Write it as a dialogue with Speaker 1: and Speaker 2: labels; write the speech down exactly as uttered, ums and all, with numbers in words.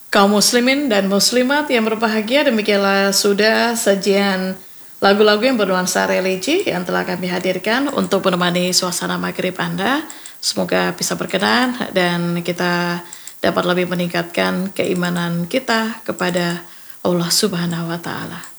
Speaker 1: Kaum muslimin dan muslimat yang berbahagia, demikianlah sudah sajian lagu-lagu yang bernuansa religi yang telah kami hadirkan untuk menemani suasana maghrib Anda. Semoga bisa berkenan dan kita dapat lebih meningkatkan keimanan kita kepada Allah Subhanahu wa Ta'ala.